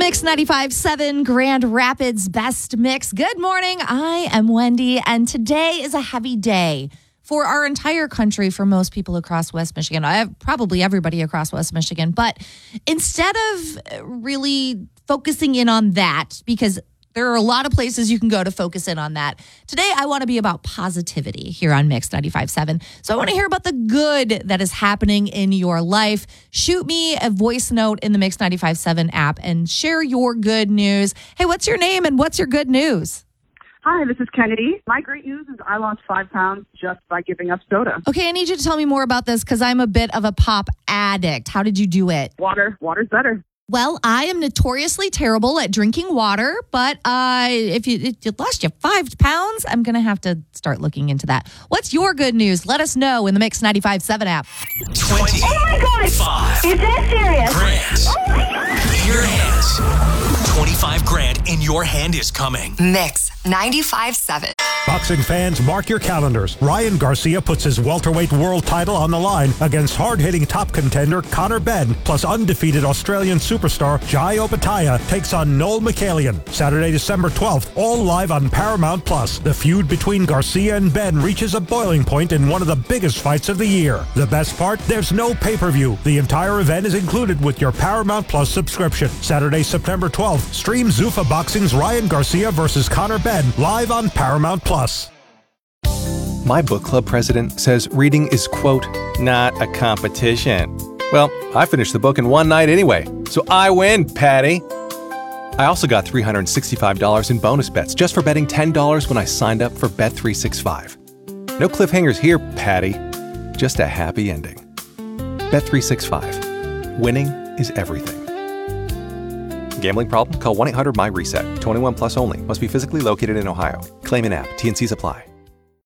Mix 95.7 Grand Rapids Best Mix. Good morning. I am Wendy, and today is a heavy day for our entire country, for most people across West Michigan. Probably everybody across West Michigan. But instead of really focusing in on that, because there are a lot of places you can go to focus in on that, today I want to be about positivity here on Mix 95.7. So I want to hear about the good that is happening in your life. Shoot me a voice note in the Mix 95.7 app and share your good news. Hey, what's your name and what's your good news? Hi, this is Kennedy. My great news is I lost 5 pounds just by giving up soda. Okay, I need you to tell me more about this because I'm a bit of a pop addict. How did you do it? Water's better. Well, I am notoriously terrible at drinking water, but if you lost 5 pounds, I'm going to have to start looking into that. What's your good news? Let us know in the Mix 95.7 app. 20. Oh my God! 5 Is that serious? grand. Oh my God! In your hands. 25 grand in your hand is coming. Mix 95.7. Boxing fans, mark your calendars. Ryan Garcia puts his welterweight world title on the line against hard-hitting top contender Conor Benn, plus undefeated Australian superstar Jai Opetaia takes on Noel Michaelian. Saturday, December 12th, all live on Paramount+. The feud between Garcia and Benn reaches a boiling point in one of the biggest fights of the year. The best part? There's no pay-per-view. The entire event is included with your Paramount+ subscription. Saturday, September 12th, stream Zuffa Boxing's Ryan Garcia versus Conor Benn live on Paramount+. My book club president says reading is, quote, not a competition. Well, I finished the book in one night anyway, so I win, Patty. I also got $365 in bonus bets just for betting $10 when I signed up for Bet365. No cliffhangers here, Patty. Just a happy ending. Bet365. Winning is everything. Gambling problem? Call 1-800-MY-RESET. 21 plus only. Must be physically located in Ohio. Claim in app. T&Cs apply.